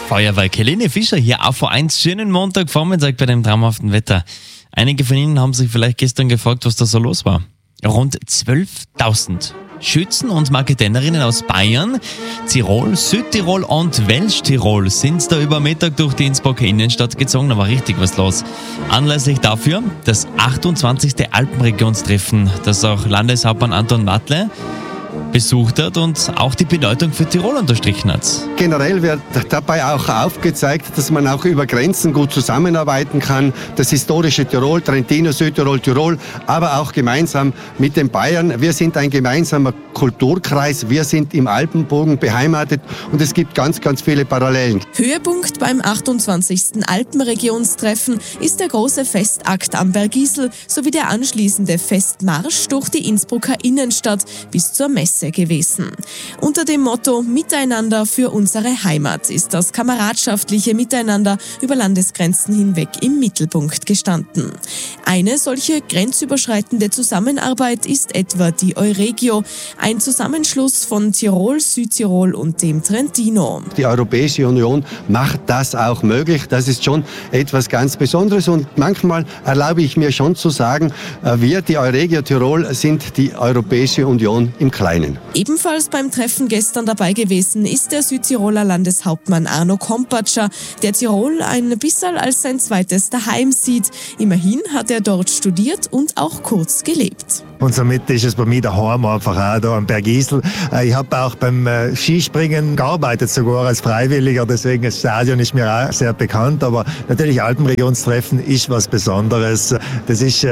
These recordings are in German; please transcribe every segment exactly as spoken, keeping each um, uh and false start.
Feuerwerk. Helene Fischer hier auf V eins. Schönen Montagvormittag bei dem traumhaften Wetter. Einige von Ihnen haben sich vielleicht gestern gefragt, was da so los war. Rund zwölftausend Schützen und Marketennerinnen aus Bayern, Tirol, Südtirol und Welsch-Tirol sind da über Mittag durch die Innsbrucker Innenstadt gezogen. Da war richtig was los. Anlässlich dafür das achtundzwanzigste Alpenregionstreffen, das auch Landeshauptmann Anton Matle besucht hat und auch die Bedeutung für Tirol unterstrichen hat. Generell wird dabei auch aufgezeigt, dass man auch über Grenzen gut zusammenarbeiten kann. Das historische Tirol, Trentino, Südtirol, Tirol, aber auch gemeinsam mit den Bayern. Wir sind ein gemeinsamer Kulturkreis, wir sind im Alpenbogen beheimatet und es gibt ganz, ganz viele Parallelen. Höhepunkt beim achtundzwanzigsten Alpenregionstreffen ist der große Festakt am Bergisel sowie der anschließende Festmarsch durch die Innsbrucker Innenstadt bis zur Messe gewesen. Unter dem Motto Miteinander für unsere Heimat ist das kameradschaftliche Miteinander über Landesgrenzen hinweg im Mittelpunkt gestanden. Eine solche grenzüberschreitende Zusammenarbeit ist etwa die Euregio, ein Zusammenschluss von Tirol, Südtirol und dem Trentino. Die Europäische Union macht das auch möglich. Das ist schon etwas ganz Besonderes und manchmal erlaube ich mir schon zu sagen, wir, die Euregio Tirol, sind die Europäische Union im Kleinen. Ebenfalls beim Treffen gestern dabei gewesen ist der Südtiroler Landeshauptmann Arno Kompatscher, der Tirol ein bisschen als sein zweites Daheim sieht. Immerhin hat er dort studiert und auch kurz gelebt. Und somit ist es bei mir daheim einfach auch da am Bergisel. Ich habe auch beim Skispringen gearbeitet, sogar als Freiwilliger, deswegen das Stadion ist mir auch sehr bekannt. Aber natürlich Alpenregionstreffen ist was Besonderes. Das ist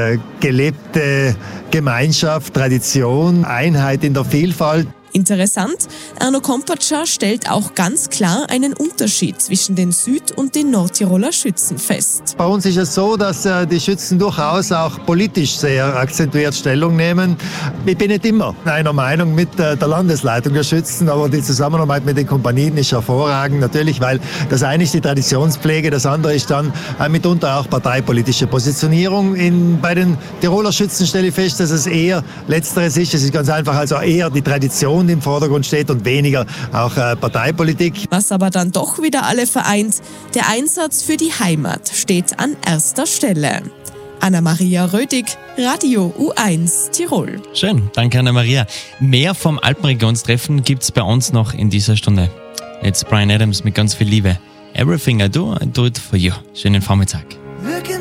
gelebte Gemeinschaft, Tradition, Einheit in der Vielfalt. Interessant, Arno Kompatscher stellt auch ganz klar einen Unterschied zwischen den Süd- und den Nordtiroler Schützen fest. Bei uns ist es so, dass äh, die Schützen durchaus auch politisch sehr akzentuiert Stellung nehmen. Ich bin nicht immer einer Meinung mit äh, der Landesleitung der Schützen, aber die Zusammenarbeit mit den Kompanien ist hervorragend. Natürlich, weil das eine ist die Traditionspflege, das andere ist dann äh, mitunter auch parteipolitische Positionierung. In, bei den Tiroler Schützen stelle ich fest, dass es eher Letzteres ist. Es ist ganz einfach also eher die Tradition, die im Vordergrund steht und weniger auch äh, Parteipolitik. Was aber dann doch wieder alle vereint, der Einsatz für die Heimat steht an erster Stelle. Anna-Maria Rödig, Radio U eins Tirol. Schön, danke Anna-Maria. Mehr vom Alpenregionstreffen gibt's bei uns noch in dieser Stunde. Jetzt Bryan Adams mit ganz viel Liebe. Everything I do, I do it for you. Schönen Vormittag.